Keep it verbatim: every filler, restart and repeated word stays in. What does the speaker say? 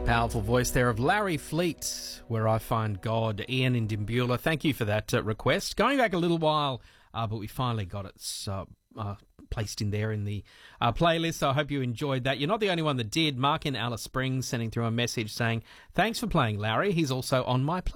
Powerful voice there of Larry Fleet, Where I Find God. Ian in Dimbula, thank you for that uh, request. Going back a little while, uh, but we finally got it uh, uh, placed in there in the uh, playlist, so I hope you enjoyed that. You're not the only one that did. Mark in Alice Springs sending through a message saying, thanks for playing Larry. He's also on my playlist.